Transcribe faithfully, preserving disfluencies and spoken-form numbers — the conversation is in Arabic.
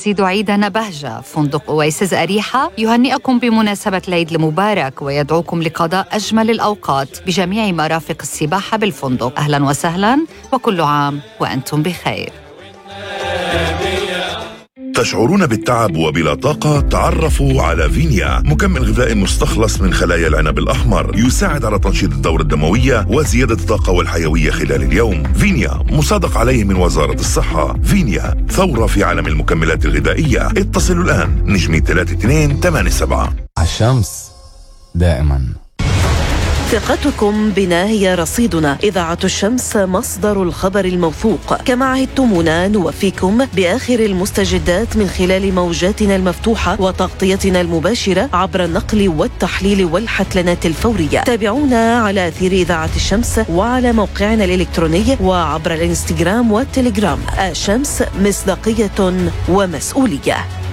يزيد عيدنا بهجة. فندق أويسز أريحة يهنئكم بمناسبة العيد المبارك ويدعوكم لقضاء أجمل الأوقات بجميع مرافق السباحة بالفندق. أهلا وسهلا وكل عام وأنتم بخير. تشعرون بالتعب وبلا طاقة؟ تعرفوا على فينيا، مكمل غذائي مستخلص من خلايا العنب الأحمر، يساعد على تنشيط الدورة الدموية وزيادة الطاقة والحيوية خلال اليوم. فينيا مصادق عليه من وزارة الصحة. فينيا ثورة في عالم المكملات الغذائية. اتصلوا الآن نجمي ثلاثة اثنين ثمانية سبعة. الشمس دائما. ثقتكم بنا هي رصيدنا. إذاعة الشمس مصدر الخبر الموثوق. كما عهدتمونا نوفيكم بآخر المستجدات من خلال موجاتنا المفتوحة وتغطيتنا المباشرة عبر النقل والتحليل والحتلنات الفورية. تابعونا على أثير إذاعة الشمس وعلى موقعنا الإلكتروني وعبر الانستغرام والتليجرام. الشمس، مصداقية ومسؤولية.